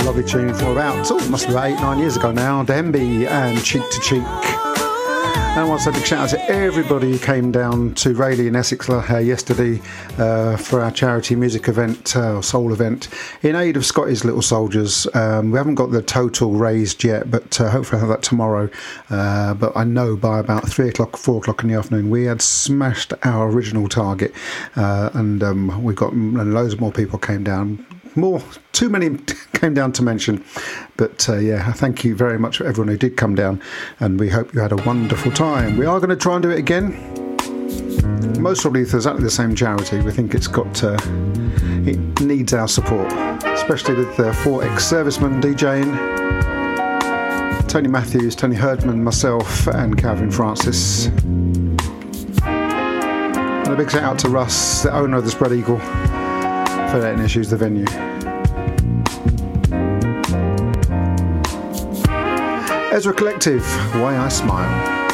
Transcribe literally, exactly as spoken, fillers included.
lovely tune from about, oh, must be about eight, nine years ago now, Demby and Cheek to Cheek. And I want to say a big shout out to everybody who came down to Rayleigh in Essex uh, yesterday uh, for our charity music event, uh, soul event, in aid of Scotty's Little Soldiers. Um, we haven't got the total raised yet, but uh, hopefully I'll have that tomorrow. Uh, but I know by about three o'clock, four o'clock in the afternoon, we had smashed our original target, uh, and um, we got and loads more people came down. More, too many came down to mention, but uh, yeah, thank you very much for everyone who did come down, and we hope you had a wonderful time. We are going to try and do it again, most probably for exactly the same charity. We think it's got uh, it needs our support, especially with the four ex-servicemen DJing, Tony Matthews, Tony Herdman, myself and Calvin Francis, and a big shout out to Russ, the owner of the Spread Eagle, for letting us use the venue. Ezra Collective, Why I Smile.